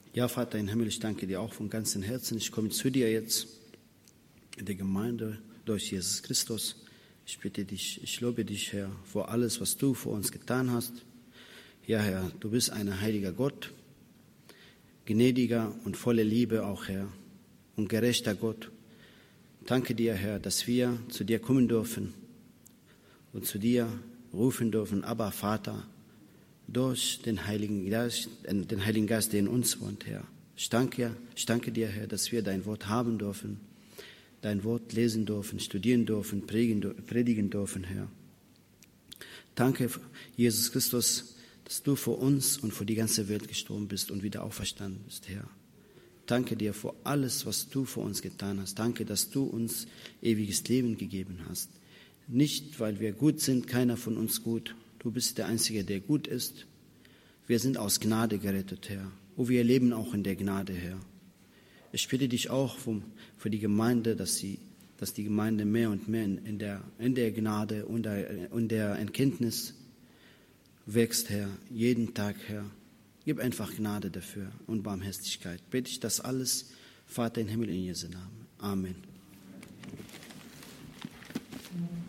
Ja, Vater im Himmel, ich danke dir auch von ganzem Herzen. Ich komme zu dir jetzt in der Gemeinde durch Jesus Christus. Ich bitte dich, ich lobe dich, Herr, für alles, was du für uns getan hast. Ja, Herr, du bist ein heiliger Gott, gnädiger und voller Liebe auch, Herr, und gerechter Gott. Danke dir, Herr, dass wir zu dir kommen dürfen und zu dir rufen dürfen, aber Vater, durch den Heiligen Geist, der in uns wohnt, Herr. Ich danke dir, Herr, dass wir dein Wort haben dürfen, dein Wort lesen dürfen, studieren dürfen, predigen dürfen, Herr. Danke, Jesus Christus, dass du für uns und für die ganze Welt gestorben bist und wieder auferstanden bist, Herr. Danke dir für alles, was du für uns getan hast. Danke, dass du uns ewiges Leben gegeben hast. Nicht, weil wir gut sind, keiner von uns gut. Du bist der Einzige, der gut ist. Wir sind aus Gnade gerettet, Herr. Und wir leben auch in der Gnade, Herr. Ich bitte dich auch für die Gemeinde, dass die Gemeinde mehr und mehr in der Gnade und der Erkenntnis wächst, Herr. Jeden Tag, Herr. Gib einfach Gnade dafür und Barmherzigkeit. Bitte ich das alles, Vater im Himmel, in Jesu Namen. Amen.